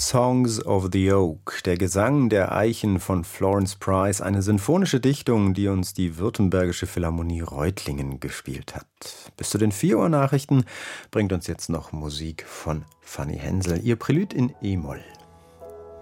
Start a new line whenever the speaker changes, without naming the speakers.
Songs of the Oak, der Gesang der Eichen von Florence Price, eine sinfonische Dichtung, die uns die Württembergische Philharmonie Reutlingen gespielt hat. Bis zu den 4 Uhr Nachrichten bringt uns jetzt noch Musik von Fanny Hensel, ihr Prälud in E-Moll.